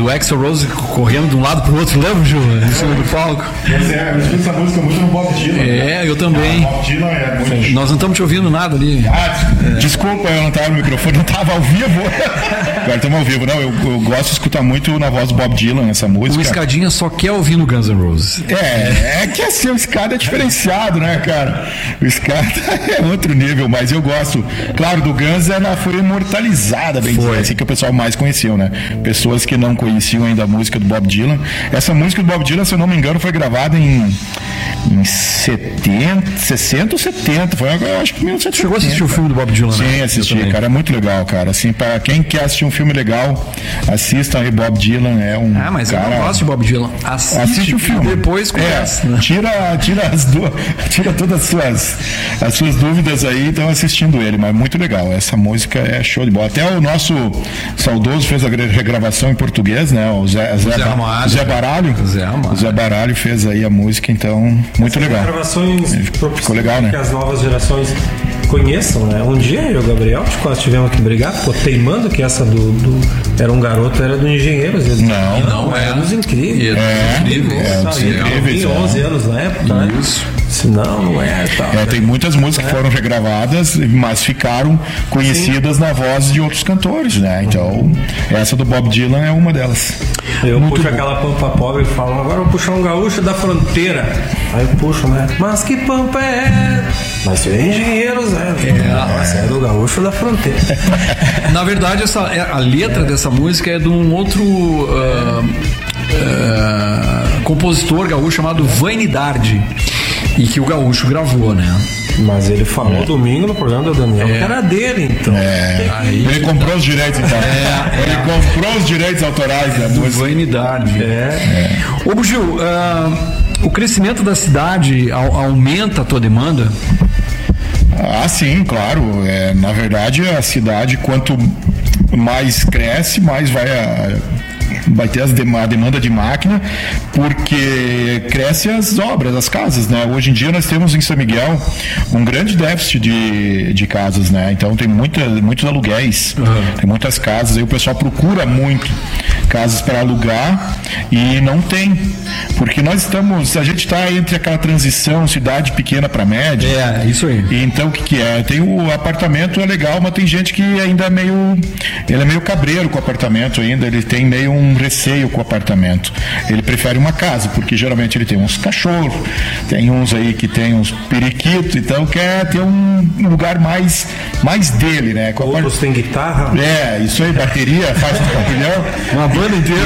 do Axl Rose correndo de um lado pro outro, lembra, Gil? Em cima do palco. Eu escuto essa música muito no Bob Dylan. Eu também. Bob Dylan é muito... Nós não estamos te ouvindo nada ali. Desculpa, eu não estava no microfone, não estava ao vivo. Agora estamos ao vivo. Não, eu gosto de escutar muito na voz do Bob Dylan essa música. O Escadinha só quer ouvir no Guns N' Roses. É que assim, o Escada é diferenciado, né, cara? O Escada é outro nível, mas eu gosto. Claro, do Guns ela foi imortalizada, bem dizer, assim que o pessoal mais conheceu, né? Pessoas que não conheciam ainda a música do Bob Dylan. Essa música do Bob Dylan, se eu não me engano, foi gravada em 60 ou 70. Foi, eu acho que 1970. Chegou a assistir o filme do Bob Dylan, né? Sim, assisti, cara. É muito legal, cara. Assim, pra quem quer assistir um filme legal, assista aí. Bob Dylan é um. Mas cara... eu não gosto de Bob Dylan. Assiste o filme. Depois conversa. Tira todas as suas dúvidas aí, então assistindo ele, mas muito legal. Essa música é show de bola. Até o nosso saudoso fez a regravação em português, né? O Zé Baralho. O Zé Baralho fez aí a música, então muito legal. Gravações ficou legal, né? Que as novas gerações conheçam, né? Um dia eu e o Gabriel quase tivemos que brigar, teimando que essa do Era um Garoto era do Engenheiros. Não, é dos Incríveis. Eu tinha 11 anos na época, né? Isso. Não é. Tem muitas músicas que foram regravadas, mas ficaram conhecidas na voz de outros cantores, né? Então, essa do Bob Dylan é uma delas. Eu puxo aquela pampa pobre e falo, agora eu vou puxar um gaúcho da fronteira. Aí eu puxo, né? Mas que pampa é? Mas é Engenheiros, essa é do gaúcho da fronteira. Na verdade, a letra dessa música é de um outro compositor gaúcho chamado Vanidade, e que o gaúcho gravou, né? Mas ele falou domingo no programa do Daniel que era dele, então. Ele comprou os direitos, então. Ele comprou os direitos autorais da música. Vanidade. Ô, Bugil, o crescimento da cidade aumenta a tua demanda? Sim, claro. Na verdade, a cidade, quanto mais cresce, mais vai ter a demanda de máquina, porque cresce as obras, as casas, né? Hoje em dia nós temos em São Miguel um grande déficit de casas, né? Então tem muitos aluguéis, tem muitas casas, aí o pessoal procura muito casas para alugar e não tem, porque a gente está entre aquela transição cidade pequena para média. Isso aí. E então o que é? Tem o apartamento, é legal, mas tem gente que ainda ele é meio cabreiro com o apartamento ainda, ele tem meio um receio com o apartamento. Ele prefere uma casa, porque geralmente ele tem uns cachorros, tem uns aí que tem uns periquitos, então quer ter um lugar mais dele, né? Outros tem guitarra. Isso aí, bateria, faz um pavilhão, uma banda inteira.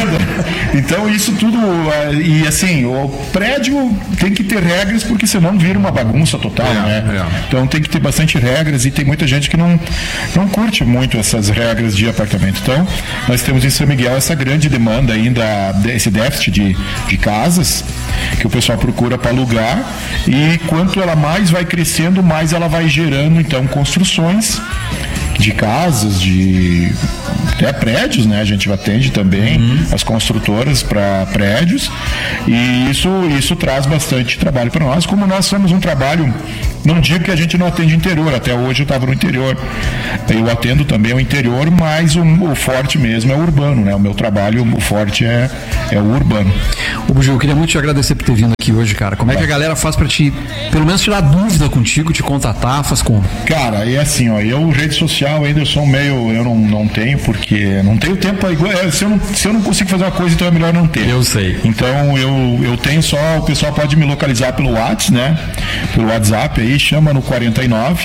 Então isso tudo, e assim, o prédio tem que ter regras, porque senão vira uma bagunça total, né? Então tem que ter bastante regras, e tem muita gente que não curte muito essas regras de apartamento. Então nós temos em São Miguel essa grande demanda ainda, esse déficit de casas que o pessoal procura para alugar, e quanto ela mais vai crescendo, mais ela vai gerando então construções de casas, de até prédios, né? A gente atende também as construtoras para prédios, e isso traz bastante trabalho para nós. Como nós somos um trabalho, não digo que a gente não atende interior, até hoje eu estava no interior, eu atendo também o interior, mas o forte mesmo é o urbano, né? O meu trabalho, o forte é o urbano. Ô, Bugil, eu queria muito te agradecer por ter vindo aqui hoje, cara. Como é que a galera faz para pelo menos tirar dúvida contigo, te contatar, faz como? Cara, é assim, eu rede social ainda eu sou eu não tenho, porque não tenho tempo, se eu não consigo fazer uma coisa, então é melhor não ter. Eu sei. Então eu tenho só, o pessoal pode me localizar pelo WhatsApp, né? Pelo WhatsApp aí, chama no 49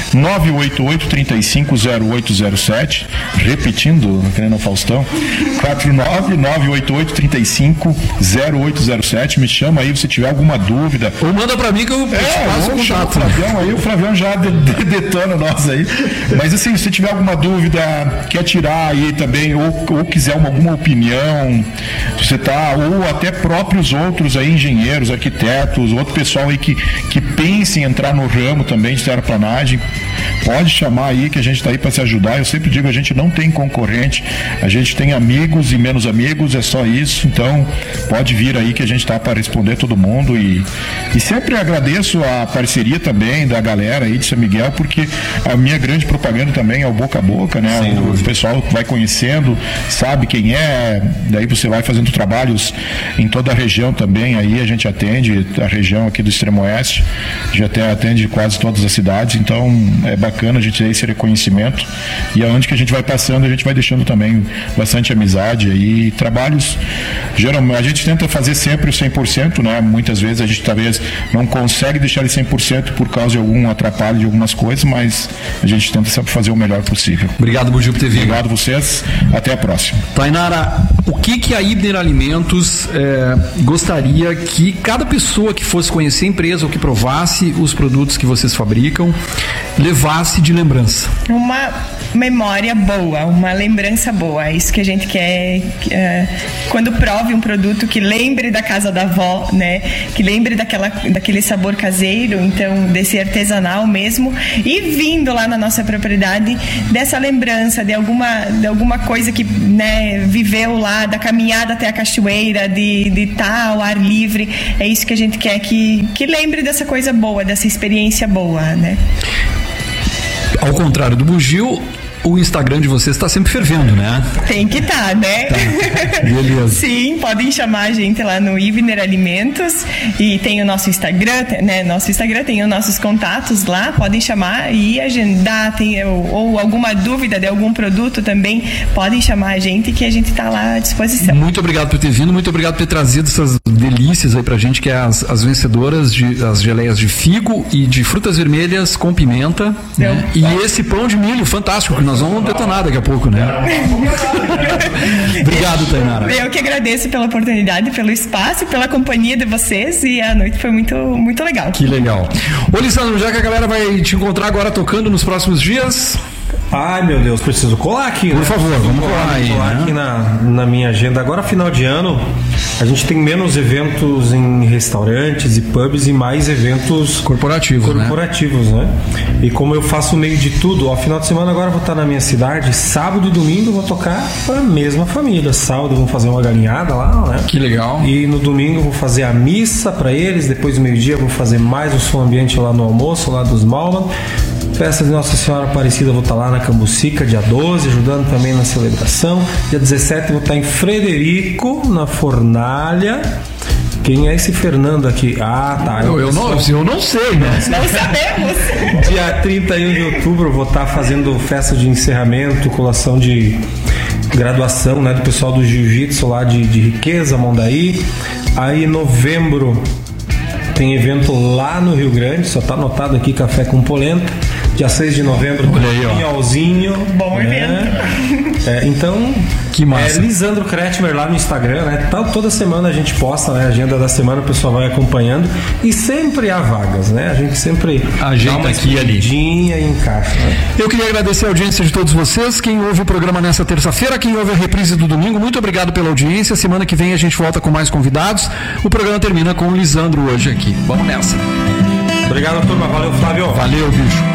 988 350807, repetindo, querendo o Faustão, 49 988 350807, me chama aí se tiver alguma dúvida. Ou manda pra mim que eu faço o contato. Flavião aí, o Flavião já detona nós aí. Mas assim, se tiver alguma dúvida, quer tirar aí também, ou quiser alguma opinião, ou até próprios outros aí, engenheiros, arquitetos, outro pessoal aí que pense em entrar no ramo também de terraplanagem, pode chamar aí que a gente está aí para se ajudar. Eu sempre digo, a gente não tem concorrente, a gente tem amigos e menos amigos, é só isso. Então pode vir aí que a gente está para responder todo mundo e sempre agradeço a parceria também da galera aí de São Miguel, porque a minha grande propaganda também é o boca a boca, né? O pessoal vai conhecendo, sabe quem é, daí você vai fazendo trabalhos em toda a região também, aí a gente atende a região aqui do Extremo Oeste, já até atende quase todas as cidades, então é bacana a gente ter esse reconhecimento e aonde que a gente vai passando, a gente vai deixando também bastante amizade aí, trabalhos, geralmente a gente tenta fazer sempre o 100%, né? Muitas vezes a gente talvez não consegue deixar ele 100% por causa de algum atrapalho de algumas coisas, mas a gente tenta sempre fazer o melhor possível. Obrigado, Bugio, por ter vindo. Obrigado a vocês, até a próxima. Tainara, o que a Ibner Alimentos gostaria que cada pessoa que fosse conhecer a empresa ou que provasse os produtos que vocês fabricam levasse de lembrança? Uma memória boa, uma lembrança boa. É isso que a gente quer, quando prove um produto, que lembre da casa da avó, né? Que lembre daquele sabor caseiro, então desse artesanal mesmo, e vindo lá na nossa propriedade dessa lembrança de alguma coisa que, né, viveu lá, da caminhada até a cachoeira, de estar ao ar livre. É isso que a gente quer, que lembre dessa coisa boa, dessa experiência boa, né? Ao contrário do Bugio, o Instagram de vocês está sempre fervendo, né? Tem que estar, né? Tá. Beleza. Sim, podem chamar a gente lá no Ibner Alimentos e tem o nosso Instagram, né? Nosso Instagram tem os nossos contatos lá, podem chamar e agendar, ou alguma dúvida de algum produto também, podem chamar a gente que a gente está lá à disposição. Muito obrigado por ter vindo, muito obrigado por ter trazido essas delícias aí pra gente, que é as vencedoras as geleias de figo e de frutas vermelhas com pimenta, né? E esse pão de milho fantástico que nós vamos detonar daqui a pouco, né? Obrigado, Tainara. Eu que agradeço pela oportunidade, pelo espaço, pela companhia de vocês, e a noite foi muito, muito legal. Que legal. Ô, Lisandro, já que a galera vai te encontrar agora tocando nos próximos dias... Ai, meu Deus, preciso colar aqui, né? Por favor, vamos colar aí, colar né? aqui na minha agenda. Agora, final de ano, a gente tem menos eventos em restaurantes e pubs e mais eventos corporativos, né? E como eu faço meio de tudo, ó, final de semana agora eu vou estar na minha cidade, sábado e domingo eu vou tocar para a mesma família. Sábado eu vou fazer uma galinhada lá, né? Que legal. E no domingo eu vou fazer a missa para eles, depois do meio-dia eu vou fazer mais o som ambiente lá no almoço, lá dos Malman. Festa de Nossa Senhora Aparecida, vou estar lá na Cambucica, dia 12, ajudando também na celebração. Dia 17 vou estar em Frederico, na Fornalha. Quem é esse Fernando aqui? Ah, tá. Eu não sei, né? Não sabemos. Dia 31 de outubro vou estar fazendo festa de encerramento, colação de graduação, né, do pessoal do Jiu-Jitsu lá de Riqueza, Mondaí. Aí em novembro tem evento lá no Rio Grande, só tá anotado aqui, Café com Polenta. Dia 6 de novembro, Pinhalzinho. Bom evento. Então, que massa. Lisandro Kretschmer lá no Instagram, né? Toda semana a gente posta, né? A agenda da semana, o pessoal vai acompanhando. E sempre há vagas, né? A gente sempre ajeita aqui e ali e encaixa, né? Eu queria agradecer a audiência de todos vocês. Quem ouve o programa nessa terça-feira, quem ouve a reprise do domingo, muito obrigado pela audiência. Semana que vem a gente volta com mais convidados. O programa termina com o Lisandro hoje aqui. Vamos nessa. Obrigado, turma. Valeu, Flávio. Valeu, bicho.